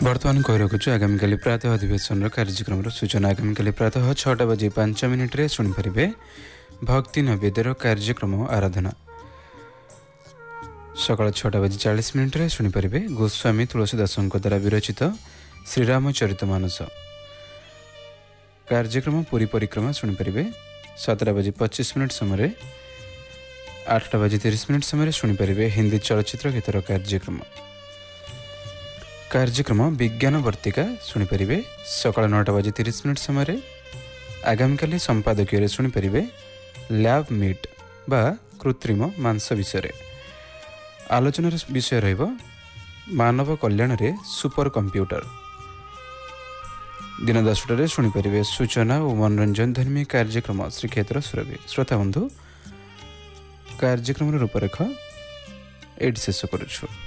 ବର୍ତ୍ତମାନ କହି ରଖୁଛୁ ଆଗାମୀକାଲି ପ୍ରାତଃ ଅଧିବେଶନର କାର୍ଯ୍ୟକ୍ରମର ସୂଚନା। ଆଗାମୀକାଲି ପ୍ରାତଃ 6:05 ଶୁଣିପାରିବେ ଭକ୍ତି ନୈବେଦ୍ୟର କାର୍ଯ୍ୟକ୍ରମ ଆରାଧନା। ସକାଳ 6:40 ଶୁଣିପାରିବେ ଗୋସ୍ୱାମୀ ତୁଳସୀ ଦାସଙ୍କ ଦ୍ୱାରା ବିରଚିତ ଶ୍ରୀରାମଚରିତମାନସ। କାର୍ଯ୍ୟକ୍ରମ ପୁରୀ ପରିକ୍ରମା ଶୁଣିପାରିବେ 7:25 ସମୟରେ। 8:30 ସମୟରେ ଶୁଣିପାରିବେ ହିନ୍ଦୀ ଚଳଚ୍ଚିତ୍ର ଗୀତର କାର୍ଯ୍ୟକ୍ରମ। କାର୍ଯ୍ୟକ୍ରମ ବିଜ୍ଞାନ ବର୍ତ୍ତିକା ଶୁଣିପାରିବେ ସକାଳ 9:30 ସମୟରେ। ଆଗାମୀକାଲି ସମ୍ପାଦକୀୟରେ ଶୁଣିପାରିବେ ଲ୍ୟାବ୍ ମିଟ୍ ବା କୃତ୍ରିମ ମାଂସ ବିଷୟରେ। ଆଲୋଚନାର ବିଷୟ ରହିବ ମାନବ କଲ୍ୟାଣରେ ସୁପର କମ୍ପ୍ୟୁଟର। ଦିନ 10ଟାରେ ଶୁଣିପାରିବେ ସୂଚନା ଓ ମନୋରଞ୍ଜନ ଧର୍ମୀ କାର୍ଯ୍ୟକ୍ରମ ଶ୍ରୀକ୍ଷେତ୍ର ସୁରଭି। ଶ୍ରୋତା ବନ୍ଧୁ, କାର୍ଯ୍ୟକ୍ରମର ରୂପରେଖ ଏଇଠି ଶେଷ କରୁଛୁ।